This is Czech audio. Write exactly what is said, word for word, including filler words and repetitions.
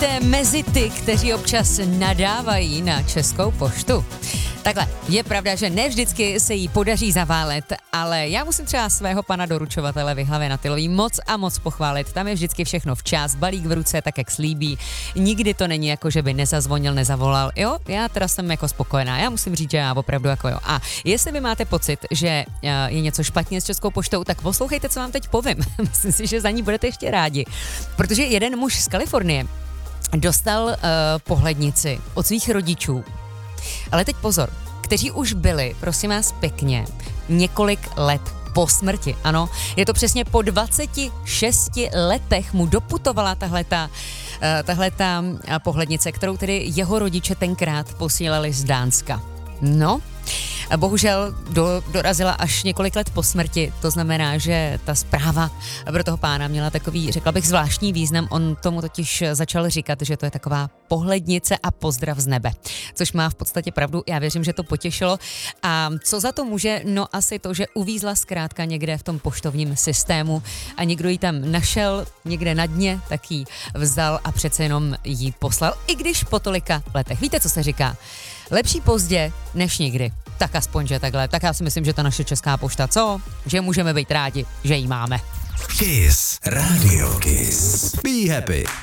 Patříte mezi ty, kteří občas nadávají na Českou poštu? Takhle, je pravda, že ne vždycky se jí podaří zaválet, ale já musím třeba svého pana doručovatele Vyhlavě na Tylový moc a moc pochválit. Tam je vždycky všechno včas, balík v ruce, tak jak slíbí. Nikdy to není jako, že by nezazvonil, nezavolal. Jo, já teda jsem jako spokojená. Já musím říct, že já opravdu jako jo. A jestli vy máte pocit, že je něco špatně s Českou poštou, tak poslouchejte, co vám teď povím. Myslím si, že za ní budete ještě rádi. Protože jeden muž z Kalifornie dostal uh, pohlednici od svých rodičů. Ale teď pozor, kteří už byli, prosím vás pěkně, několik let po smrti. Ano, je to přesně po dvaceti šesti letech mu doputovala tahleta, uh, tahleta pohlednice, kterou tedy jeho rodiče tenkrát posílali z Dánska. No, a bohužel do, dorazila až několik let po smrti, to znamená, že ta zpráva pro toho pána měla takový, řekla bych, zvláštní význam. On tomu totiž začal říkat, že to je taková pohlednice a pozdrav z nebe, což má v podstatě pravdu. Já věřím, že to potěšilo. A co za to může? No asi to, že uvízla zkrátka někde v tom poštovním systému a někdo ji tam našel někde na dně, tak ji vzal a přece jenom ji poslal, i když po tolika letech. Víte, co se říká? Lepší pozdě než nikdy. Tak aspoň, že takhle. Tak já si myslím, že ta naše Česká pošta, co? Že můžeme být rádi, že ji máme. Kiss. Radio Kiss. Be happy.